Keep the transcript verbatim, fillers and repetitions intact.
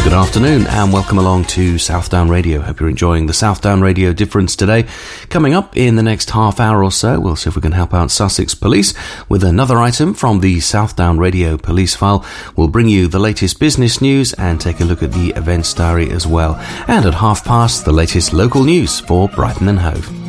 Good afternoon and welcome along to Southdown Radio. Hope you're enjoying the Southdown Radio Difference today. Coming up in the next half hour or so, we'll see if we can help out Sussex Police with another item from the Southdown Radio Police File. We'll bring you the latest business news and take a look at the events diary as well. And at half past, the latest local news for Brighton and Hove.